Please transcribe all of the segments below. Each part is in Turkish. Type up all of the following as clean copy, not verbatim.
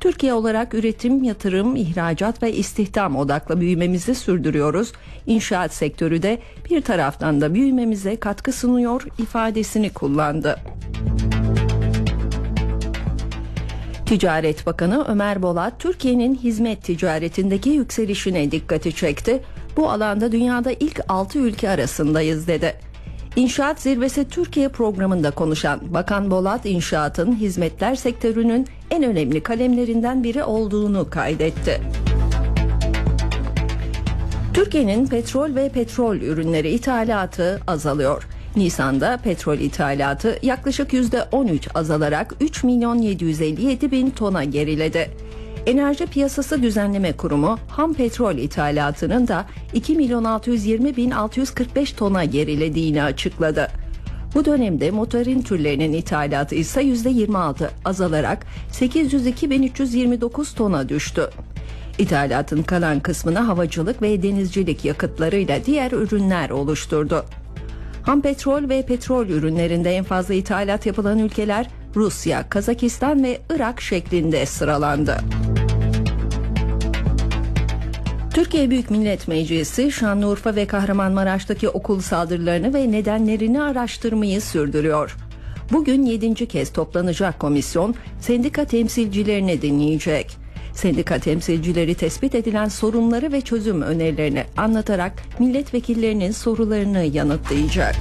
Türkiye olarak üretim, yatırım, ihracat ve istihdam odaklı büyümemizi sürdürüyoruz. İnşaat sektörü de bir taraftan da büyümemize katkı sunuyor ifadesini kullandı. Ticaret Bakanı Ömer Bolat, Türkiye'nin hizmet ticaretindeki yükselişine dikkati çekti. Bu alanda dünyada ilk 6 ülke arasındayız dedi. İnşaat Zirvesi Türkiye programında konuşan Bakan Bolat, inşaatın hizmetler sektörünün en önemli kalemlerinden biri olduğunu kaydetti. Türkiye'nin petrol ve petrol ürünleri ithalatı azalıyor. Nisan'da petrol ithalatı yaklaşık %13 azalarak 3.757.000 tona geriledi. Enerji Piyasası Düzenleme Kurumu ham petrol ithalatının da 2.620.645 tona gerilediğini açıkladı. Bu dönemde motorin türlerinin ithalatı ise %26 azalarak 802.329 tona düştü. İthalatın kalan kısmını havacılık ve denizcilik yakıtlarıyla diğer ürünler oluşturdu. Ham petrol ve petrol ürünlerinde en fazla ithalat yapılan ülkeler Rusya, Kazakistan ve Irak şeklinde sıralandı. Türkiye Büyük Millet Meclisi, Şanlıurfa ve Kahramanmaraş'taki okul saldırılarını ve nedenlerini araştırmayı sürdürüyor. Bugün 7. kez toplanacak komisyon, sendika temsilcilerini dinleyecek. Sendika temsilcileri tespit edilen sorunları ve çözüm önerilerini anlatarak milletvekillerinin sorularını yanıtlayacak.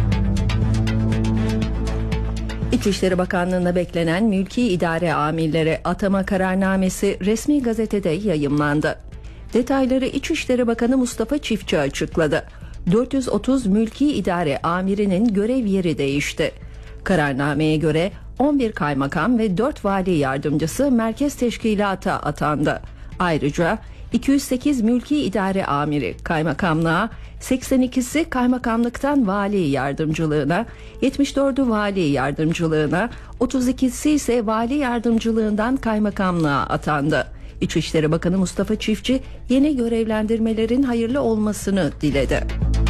İçişleri Bakanlığı'nda beklenen mülki idare amirleri atama kararnamesi resmi gazetede yayımlandı. Detayları İçişleri Bakanı Mustafa Çiftçi açıkladı. 430 mülki idare amirinin görev yeri değişti. Kararnameye göre 11 kaymakam ve 4 vali yardımcısı merkez teşkilata atandı. Ayrıca 208 mülki idare amiri kaymakamlığa, 82'si kaymakamlıktan vali yardımcılığına, 74'ü vali yardımcılığına, 32'si ise vali yardımcılığından kaymakamlığa atandı. İçişleri Bakanı Mustafa Çiftçi yeni görevlendirmelerin hayırlı olmasını diledi.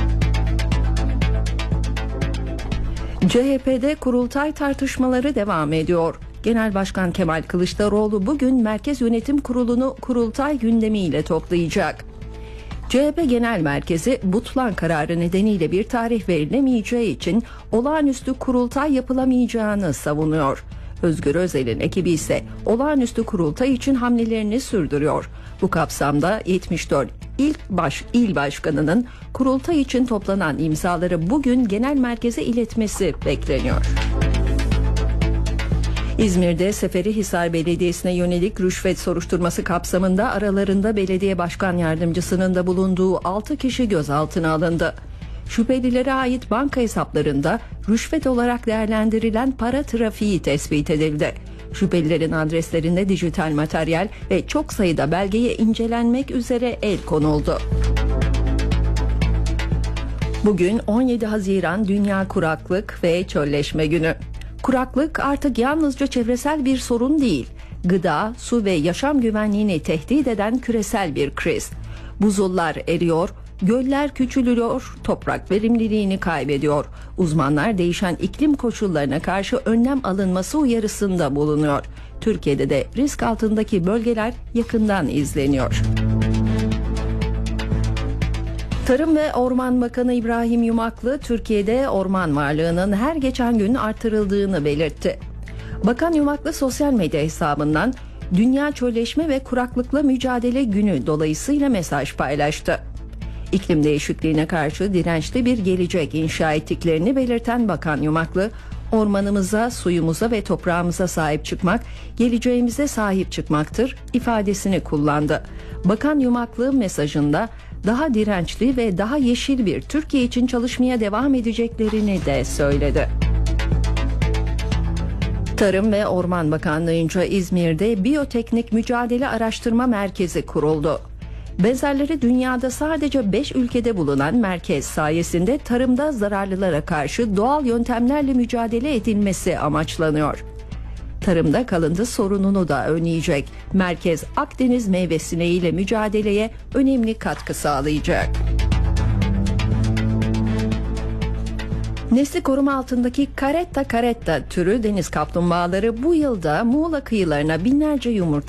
CHP'de kurultay tartışmaları devam ediyor. Genel Başkan Kemal Kılıçdaroğlu bugün Merkez Yönetim Kurulu'nu kurultay gündemiyle toplayacak. CHP Genel Merkezi butlan kararı nedeniyle bir tarih verilemeyeceği için olağanüstü kurultay yapılamayacağını savunuyor. Özgür Özel'in ekibi ise olağanüstü kurultay için hamlelerini sürdürüyor. Bu kapsamda 74 il başkanının kurultay için toplanan imzaları bugün genel merkeze iletmesi bekleniyor. İzmir'de Seferihisar Belediyesi'ne yönelik rüşvet soruşturması kapsamında aralarında belediye başkan yardımcısının da bulunduğu 6 kişi gözaltına alındı. Şüphelilere ait banka hesaplarında rüşvet olarak değerlendirilen para trafiği tespit edildi. Şüphelilerin adreslerinde dijital materyal ve çok sayıda belgeye incelenmek üzere el konuldu. Bugün 17 Haziran Dünya Kuraklık ve Çölleşme Günü. Kuraklık artık yalnızca çevresel bir sorun değil, gıda, su ve yaşam güvenliğini tehdit eden küresel bir kriz. Buzullar eriyor, göller küçülüyor, toprak verimliliğini kaybediyor. Uzmanlar değişen iklim koşullarına karşı önlem alınması uyarısında bulunuyor. Türkiye'de de risk altındaki bölgeler yakından izleniyor. Tarım ve Orman Bakanı İbrahim Yumaklı, Türkiye'de orman varlığının her geçen gün artırıldığını belirtti. Bakan Yumaklı sosyal medya hesabından Dünya Çölleşme ve Kuraklıkla Mücadele Günü dolayısıyla mesaj paylaştı. İklim değişikliğine karşı dirençli bir gelecek inşa ettiklerini belirten Bakan Yumaklı, ormanımıza, suyumuza ve toprağımıza sahip çıkmak, geleceğimize sahip çıkmaktır ifadesini kullandı. Bakan Yumaklı mesajında daha dirençli ve daha yeşil bir Türkiye için çalışmaya devam edeceklerini de söyledi. Tarım ve Orman Bakanlığı'nca İzmir'de Biyoteknik Mücadele Araştırma Merkezi kuruldu. Benzerleri dünyada sadece 5 ülkede bulunan merkez sayesinde tarımda zararlılara karşı doğal yöntemlerle mücadele edilmesi amaçlanıyor. Tarımda kalıntı sorununu da önleyecek. Merkez Akdeniz meyve sineğiyle mücadeleye önemli katkı sağlayacak. Nesli koruma altındaki Caretta caretta türü deniz kaplumbağaları bu yılda Muğla kıyılarına binlerce yumurta